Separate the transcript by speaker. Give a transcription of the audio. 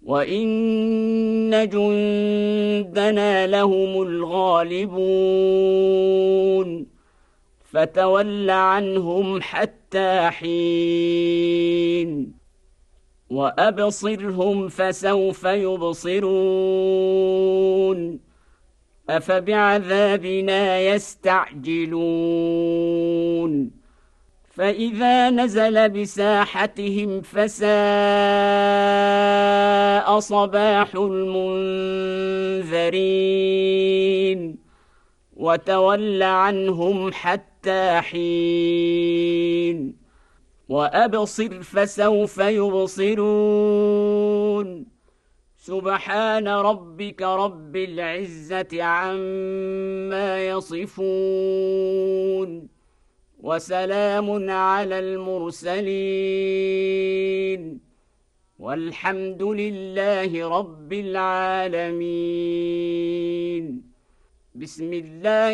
Speaker 1: وإن جندنا لهم الغالبون فتول عنهم حتى حين وأبصرهم فسوف يبصرون أفبعذابنا يستعجلون فإذا نزل بساحتهم فساء صباح المنذرين وتول عنهم حتى حين وأبصر فسوف يبصرون سبحان ربك رب العزة عما يصفون وسلام على المرسلين والحمد لله رب العالمين بسم الله